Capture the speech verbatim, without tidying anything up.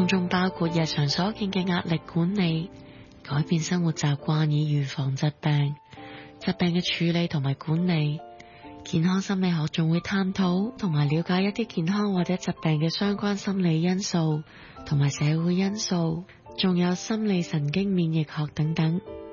當中包括日常所見嘅壓力管理、改變生活習慣以預防疾病、疾病嘅處理同埋管理。健康心理學仲會探討同埋了解一啲健康或者疾病嘅相關心理因素同埋社會因素，仲有心理神經免疫學等等。